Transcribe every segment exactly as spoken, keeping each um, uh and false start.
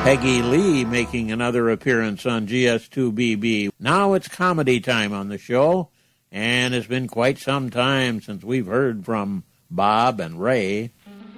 Peggy Lee making another appearance on G S two B B. Now it's comedy time on the show, and it's been quite some time since we've heard from Bob and Ray.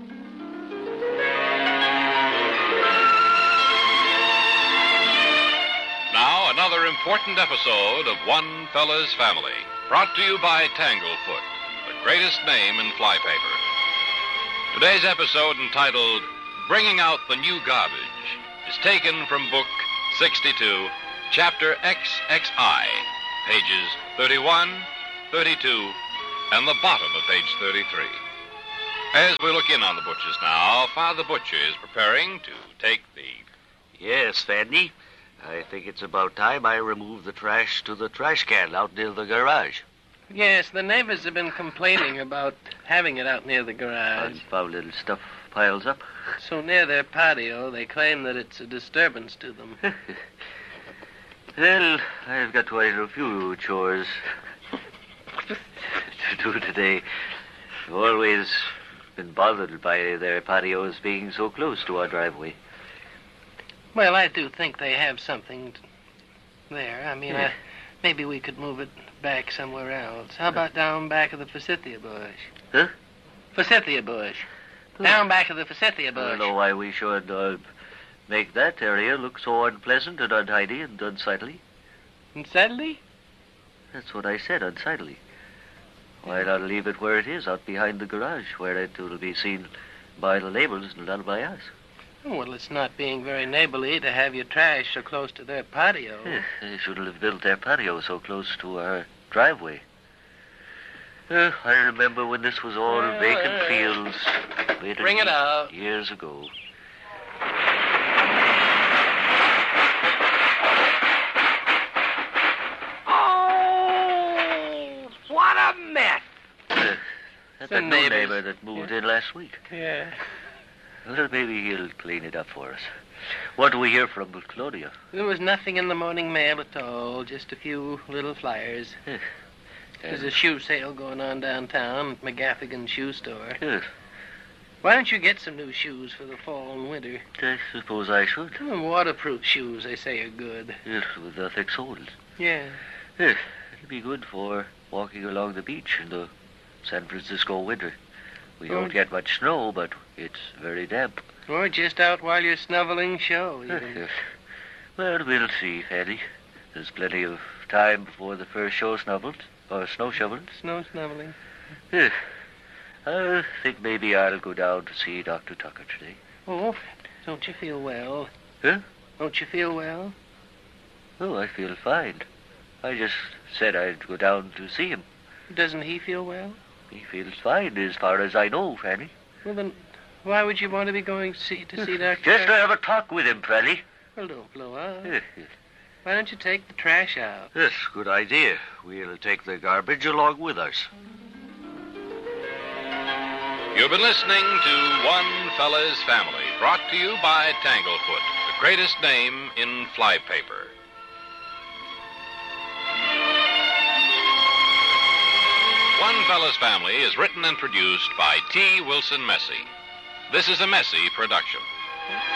Now another important episode of One Fella's Family, brought to you by Tanglefoot, the greatest name in flypaper. Today's episode, entitled Bringing Out the New Garbage, is taken from Book sixty-two, Chapter X X I, pages thirty-one, thirty-two, and the bottom of page thirty-three. As we look in on the butchers now, Father Butcher is preparing to take the... Yes, Fanny. I think it's about time I remove the trash to the trash can out near the garage. Yes, the neighbors have been complaining about having it out near the garage. Unfound little stuff piles up. So near their patio, they claim that it's a disturbance to them. Well, I've got quite a few chores to do today. I've always been bothered by their patios being so close to our driveway. Well, I do think they have something t- there. I mean, Yeah. I, maybe we could move it back somewhere else. How about down back of the forsythia bush? Huh? Forsythia bush. Down back of the forsythia I bush. don't know why we should uh, make that area look so unpleasant and untidy and unsightly. Unsightly? That's what I said, unsightly. Why not leave it where it is, out behind the garage, where it will be seen by the neighbors and not by us? Well, it's not being very neighborly to have your trash so close to their patio. Yeah, they shouldn't have built their patio so close to our driveway. Uh, I remember when this was all Uh, vacant fields. way to Bring it be out. Years ago. Oh, what a mess. Uh, that's The a new neighbors. neighbor that moved in last week. Yeah. Well, maybe he'll clean it up for us. What do we hear from Claudia? There was nothing in the morning mail at all, just a few little flyers. Yes. There's a shoe sale going on downtown at McGaffigan's shoe store. Yes, Why don't you get some new shoes for the fall and winter? I suppose I should. Hmm, waterproof shoes, they say, are good. Yes, with the thick soles. Yeah. Yes, it'll be good for walking along the beach in the San Francisco winter. We Oh. don't get much snow, but it's very damp. Or just out while you're snuffling show, even. Yes. Well, we'll see, Fanny. There's plenty of time before the first show snuffles, or snow shovels. Snow snuffling. Yes. I think maybe I'll go down to see Doctor Tucker today. Oh, don't you feel well? Huh? Don't you feel well? Oh, I feel fine. I just said I'd go down to see him. Doesn't he feel well? He feels fine as far as I know, Fanny. Well, then, why would you want to be going see, to see Doctor Just to have a talk with him, Fanny. Well, don't blow up. Yes, yes. Why don't you take the trash out? Yes, good idea. We'll take the garbage along with us. You've been listening to One Fella's Family, brought to you by Tanglefoot, the greatest name in flypaper. One Fella's Family is written and produced by T. Wilson Messy. This is a Messy production.